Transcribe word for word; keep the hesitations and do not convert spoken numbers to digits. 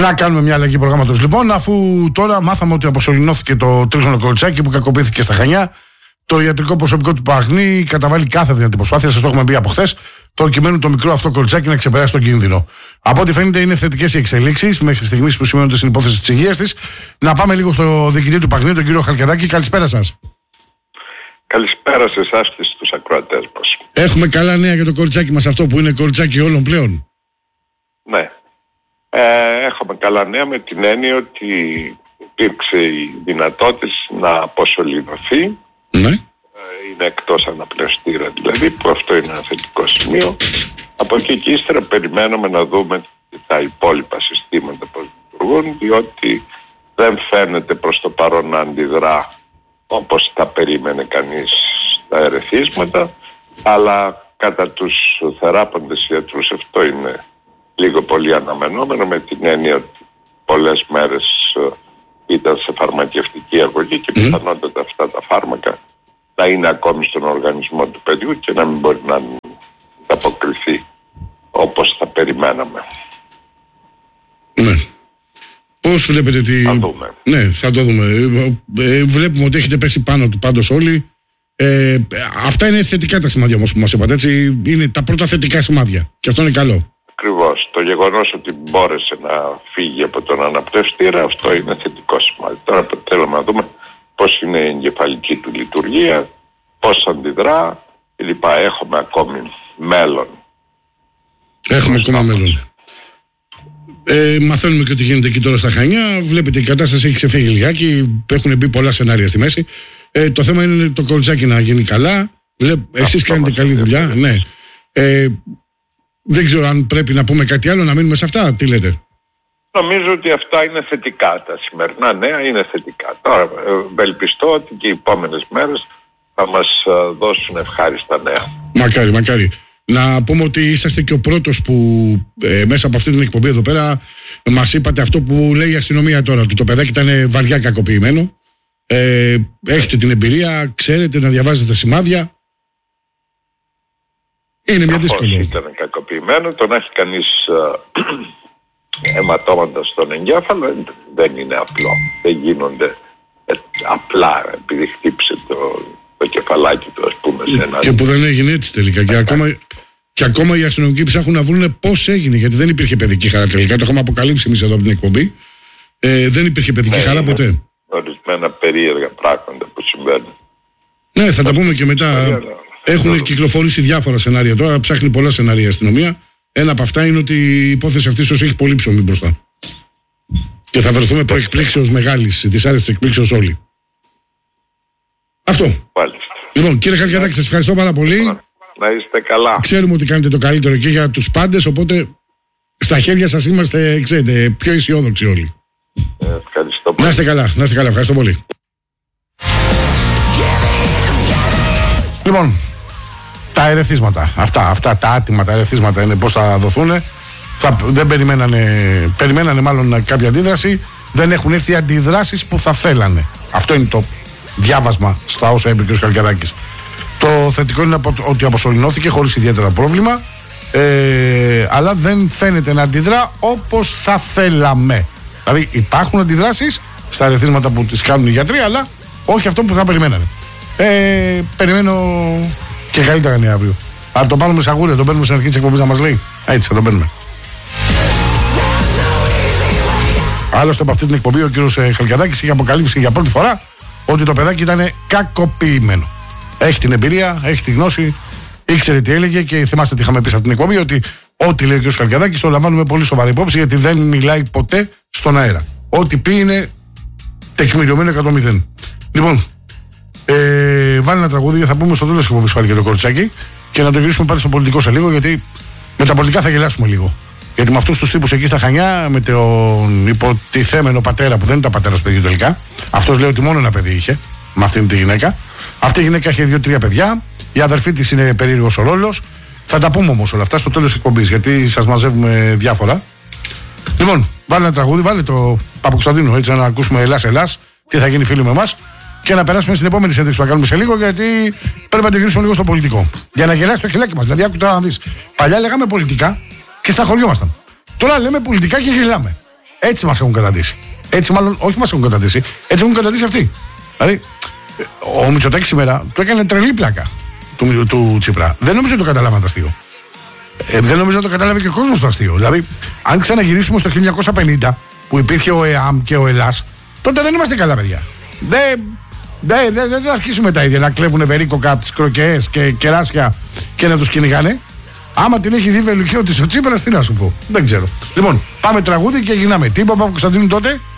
Να κάνουμε μια αλλαγή προγράμματος λοιπόν, αφού τώρα μάθαμε ότι αποσωληνώθηκε το τρίγωνο κοριτσάκι που κακοποιήθηκε στα Χανιά. Το ιατρικό προσωπικό του Παγνή καταβάλει κάθε δυνατή προσπάθεια, σας το έχουμε πει από χθες, προκειμένου το μικρό αυτό κοριτσάκι να ξεπεράσει τον κίνδυνο. Από ό,τι φαίνεται είναι θετικές οι εξελίξεις μέχρι στιγμής που σημαίνονται στην υπόθεση της υγείας της. Να πάμε λίγο στο διοικητή του Παγνή, τον κύριο Χαλκιαδάκη. Καλησπέρα σας. Καλησπέρα σε εσάς και στους ακροατές μας. Έχουμε καλά νέα για το κοριτσάκι μας αυτό που είναι κοριτσάκι όλων πλέον? Ναι. Ε, έχουμε καλά νέα με την έννοια ότι υπήρξε η δυνατότητα να αποσωληνωθεί. Ναι. Είναι εκτός αναπνευστήρα δηλαδή, που αυτό είναι ένα θετικό σημείο. Από εκεί και ύστερα περιμένουμε να δούμε τα υπόλοιπα συστήματα πώς λειτουργούν, διότι δεν φαίνεται προς το παρόν να αντιδρά όπως θα περίμενε κανείς στα ερεθίσματα, αλλά κατά τους θεράποντες ιατρούς αυτό είναι λίγο πολύ αναμενόμενο, με την έννοια ότι πολλές μέρες ήταν σε φαρμακευτική αγωγή και πιθανότατα αυτά τα φάρμακα να είναι ακόμη στον οργανισμό του παιδιού και να μην μπορεί να αποκριθεί όπως θα περιμέναμε. Ναι. Πώς βλέπετε τι... Θα δούμε. Ναι, θα το δούμε. Ε, βλέπουμε ότι έχετε πέσει πάνω του πάντως όλοι. Ε, αυτά είναι θετικά τα σημάδια όμως που μας είπατε, έτσι. Είναι τα πρώτα θετικά σημάδια και αυτό είναι καλό. Ακριβώς. Το γεγονός ότι μπόρεσε να φύγει από τον αναπνευστήρα, αυτό είναι θετικό σημάδι. Τώρα θέλουμε να δούμε πώς είναι η εγκεφαλική του λειτουργία, πώς αντιδρά κλπ. Έχουμε ακόμη μέλλον. Έχουμε ακόμα μέλλον. Ε, μαθαίνουμε και ότι γίνεται εκεί τώρα στα Χανιά. Βλέπετε η κατάσταση έχει ξεφύγει λιγάκι. Έχουν μπει πολλά σενάρια στη μέση. Ε, το θέμα είναι το κοριτσάκι να γίνει καλά. Βλέπ, εσείς κάνετε καλή δουλειά. Ναι. Ε, δεν ξέρω αν πρέπει να πούμε κάτι άλλο, να μείνουμε σε αυτά. Τι λέτε? Νομίζω ότι αυτά είναι θετικά. Τα σημερινά νέα είναι θετικά. Τώρα ευελπιστώ ότι και οι επόμενες μέρες θα μας δώσουν ευχάριστα νέα. Μακάρι, μακάρι. Να πούμε ότι είσαστε και ο πρώτος που ε, μέσα από αυτή την εκπομπή εδώ πέρα μας είπατε αυτό που λέει η αστυνομία τώρα, ότι το παιδάκι ήταν βαριά κακοποιημένο. Ε, έχετε την εμπειρία, ξέρετε να διαβάζετε σημάδια. Είναι μια δύσκολη. Ήταν κακοποιημένο, το να έχει κανείς αιματώματα στον εγκέφαλο δεν είναι απλό. Δεν γίνονται ε, απλά επειδή χτύψε το, το κεφαλάκι του, ας πούμε, σε ένα... Και που δεν έγινε έτσι τελικά. Και ακόμα, και ακόμα οι αστυνομικοί ψάχνουν να βρουν πώς έγινε, γιατί δεν υπήρχε παιδική χαρά τελικά. Το έχουμε αποκαλύψει εμείς εδώ από την εκπομπή. Ε, δεν υπήρχε παιδική ναι, χαρά ποτέ. Ορισμένα περίεργα πράγματα που συμβαίνουν. Ναι, θα τα πούμε και μετά. Έχουν κυκλοφορήσει διάφορα σενάρια τώρα, ψάχνει πολλά σενάρια η αστυνομία. Ένα από αυτά είναι ότι η υπόθεση αυτή ίσως έχει πολύ ψωμί μπροστά. Και θα βρεθούμε προεκπλήξεως μεγάλης, δυσάρεστης εκπλήξεως όλοι. Αυτό. Μάλιστα. Λοιπόν, κύριε Χαλκιαδάκη, σας ευχαριστώ πάρα πολύ. Να είστε καλά. Ξέρουμε ότι κάνετε το καλύτερο και για τους πάντες, οπότε στα χέρια σας είμαστε, ξέρετε, πιο αισιόδοξοι όλοι. Ε, ευχαριστώ πολύ. Να είστε καλά, να είστε καλά. Ευχαριστώ πολύ. Λοιπόν, τα ερεθίσματα, αυτά, αυτά τα άτιμα τα ερεθίσματα είναι πώς θα δοθούν. Θα, δεν περιμένανε, περιμένανε μάλλον κάποια αντίδραση. Δεν έχουν έρθει οι αντιδράσεις που θα θέλανε. Αυτό είναι το διάβασμα στα όσα είπε ο κ. Χαλκιαδάκης. Το θετικό είναι ότι αποσωληνώθηκε χωρίς ιδιαίτερα πρόβλημα, ε, αλλά δεν φαίνεται να αντιδρά όπως θα θέλαμε. Δηλαδή υπάρχουν αντιδράσεις στα ερεθίσματα που τις κάνουν οι γιατροί, αλλά όχι αυτό που θα περιμένανε. Ε, περιμένω και καλύτερα είναι αύριο. Αν το πάρουμε σαγούρια, τον παίρνουμε στην αρχή της εκπομπής να μας λέει. Έτσι θα τον παίρνουμε. Άλλωστε από αυτή την εκπομπή ο κύριος Χαλκιαδάκης είχε αποκαλύψει για πρώτη φορά ότι το παιδάκι ήταν κακοποιημένο. Έχει την εμπειρία, έχει τη γνώση, ήξερε τι έλεγε και θυμάστε τι είχαμε πει σε αυτή την εκπομπή, ότι ό,τι λέει ο κύριος Χαλκιαδάκης το λαμβάνουμε πολύ σοβαρή υπόψη, γιατί δεν μιλάει ποτέ στον αέρα. Ό,τι πει είναι τεκμηριωμένο εκατό μηδέν. Λοιπόν, ε, βάλει ένα τραγούδι, θα πούμε στο τέλος της εκπομπής πάλι για το κοριτσάκι και να το γυρίσουμε πάλι στο πολιτικό σε λίγο, γιατί με τα πολιτικά θα γελάσουμε λίγο. Γιατί με αυτούς τους τύπους εκεί στα Χανιά, με τον υποτιθέμενο πατέρα που δεν ήταν πατέρας παιδιού τελικά, αυτός λέει ότι μόνο ένα παιδί είχε, με αυτήν τη γυναίκα. Αυτή η γυναίκα είχε δύο-τρία παιδιά. Η αδερφή της είναι περίεργος ο ρόλος. Θα τα πούμε όμως όλα αυτά στο τέλος της εκπομπής, γιατί σας μαζεύουμε διάφορα. Λοιπόν, βάλε ένα τραγούδι, βάλε το Παπακοσταντίνο, έτσι να ακούσουμε Ελλάς Ελλάς, τι θα γίνει φίλοι με εμάς. Και να περάσουμε στην επόμενη συνέντευξη που θα κάνουμε σε λίγο, γιατί πρέπει να το γυρίσουμε λίγο στο πολιτικό. Για να γελάσει το χιλάκι μας. Δηλαδή, άκου τώρα να δεις. Παλιά λέγαμε πολιτικά και σταχωριόμασταν. Τώρα λέμε πολιτικά και γελάμε. Έτσι μας έχουν καταντήσει. Έτσι, μάλλον, όχι μας έχουν καταντήσει, έτσι έχουν καταντήσει αυτοί. Δηλαδή, ο Μητσοτάκης σήμερα του έκανε τρελή πλάκα του, του Τσίπρα. Δεν νομίζω ότι το καταλάβαν το αστείο. Ε, δεν νομίζω ότι το κατάλαβε και ο κόσμος το αστείο. Δηλαδή, αν ξαναγυρίσουμε στο χίλια εννιακόσια πενήντα που υπήρχε ο ΕΑΜ και ο ΕΛΑΣ, τότε δεν είμαστε καλά, παιδιά. Δεν δε, δε, δε θα αρχίσουμε τα ίδια να κλέβουν βερίκοκα από τις κροκεές και κεράσια και να τους κυνηγάνε. Άμα την έχει δει Βελουχιώτης ο Τσίπρας, τι να σου πω. Δεν ξέρω. Λοιπόν, πάμε τραγούδι και γυρνάμε. Τι είπε ο Παπα-Κωνσταντίνου τότε?